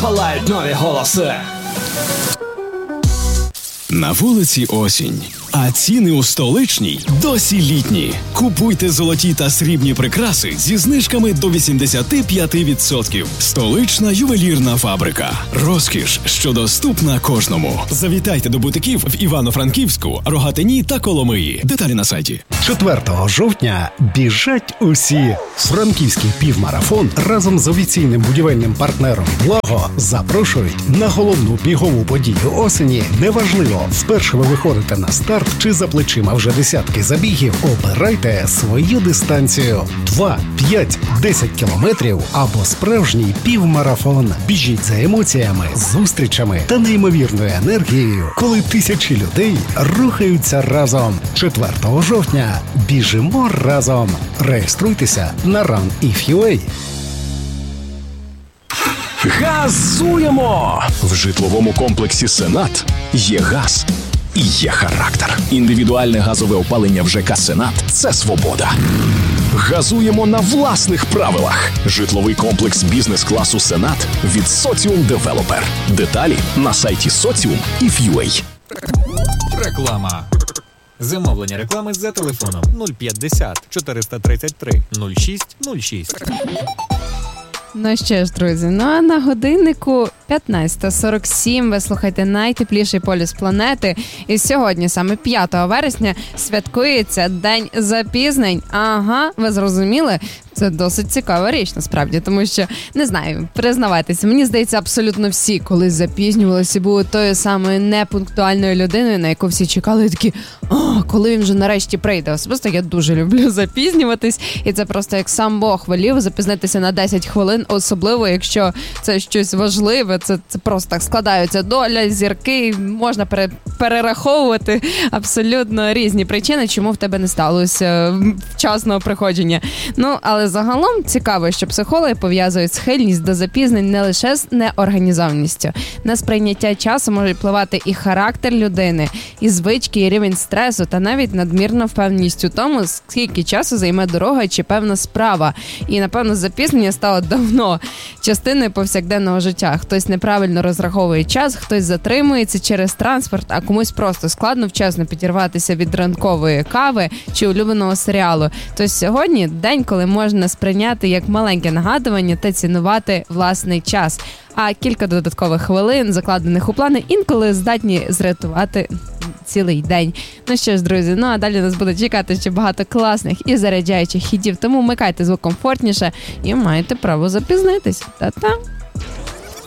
палають нові голоси. На вулиці осінь, а ціни у столичній досі літні. Купуйте золоті та срібні прикраси зі знижками до 85%. Столична ювелірна фабрика. Розкіш, що доступна кожному. Завітайте до бутиків в Івано-Франківську, Рогатині та Коломиї. Деталі на сайті. 4 жовтня біжать усі. Франківський півмарафон разом з офіційним будівельним партнером «Благо» запрошують на головну бігову подію осені. Неважливо, вперше ви виходите на старт чи за плечима вже десятки забігів, обирайте свою дистанцію. 2, 5, 10 кілометрів або справжній півмарафон. Біжіть за емоціями, зустрічами та неймовірною енергією, коли тисячі людей рухаються разом. 4 жовтня біжимо разом. Реєструйтеся на RunIF.ua. Газуємо! В житловому комплексі «Сенат» є газ і є характер. Індивідуальне газове опалення в ЖК «Сенат» – це свобода. Газуємо на власних правилах. Житловий комплекс бізнес-класу «Сенат» від Соціум Девелопер. Деталі на сайті Socium.if.ua. Реклама. Замовлення реклами за телефоном 050 433 06 06. Ну що ж, друзі, а на годиннику 15:47 ви слухаєте найтепліший полюс планети. І сьогодні, саме 5 вересня, святкується День запізнень. Ага, ви зрозуміли? Це досить цікава річ, насправді, тому що, не знаю, признавайтеся, мені здається, абсолютно всі колись запізнювалися і були тою самою непунктуальною людиною, на яку всі чекали, і такі, коли він вже нарешті прийде. Особисто я дуже люблю запізнюватись, і це просто як сам Бог велів запізнитися на 10 хвилин, особливо, якщо це щось важливе, це просто так складаються доля, зірки, можна перераховувати абсолютно різні причини, чому в тебе не сталося вчасного приходження. Ну, але загалом цікаво, що психологи пов'язують схильність до запізнень не лише з неорганізованістю. На сприйняття часу може впливати і характер людини, і звички, і рівень стресу, та навіть надмірна впевненість у тому, скільки часу займе дорога чи певна справа. І, напевно, запізнення стало давно частиною повсякденного життя. Хтось неправильно розраховує час, хтось затримується через транспорт, а комусь просто складно вчасно підірватися від ранкової кави чи улюбленого серіалу. Тож сьогодні день, коли можна сприйняти як маленьке нагадування та цінувати власний час. А кілька додаткових хвилин, закладених у плани, інколи здатні зрятувати цілий день. Ну що ж, друзі, а далі нас буде чекати ще багато класних і заряджаючих хітів, тому вмикайте звук комфортніше і маєте право запізнитись. Та-та!